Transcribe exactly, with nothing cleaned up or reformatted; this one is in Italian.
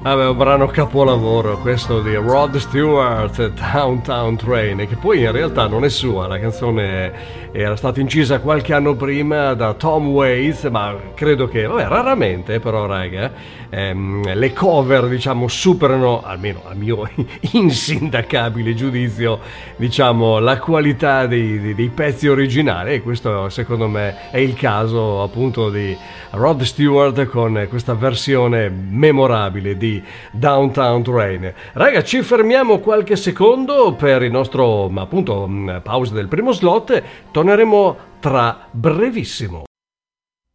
Vabbè, un brano capolavoro questo di Rod Stewart, Downtown Train, che poi in realtà non è sua, la canzone era stata incisa qualche anno prima da Tom Waits, ma credo che, vabbè, raramente però, raga, ehm, le cover, diciamo, superano, almeno a mio insindacabile giudizio, diciamo, la qualità dei, dei, dei pezzi originali, e questo secondo me è il caso appunto di Rod Stewart con questa versione memorabile di Downtown Train. Raga, ci fermiamo qualche secondo per il nostro, appunto, pausa del primo slot. Torneremo tra brevissimo.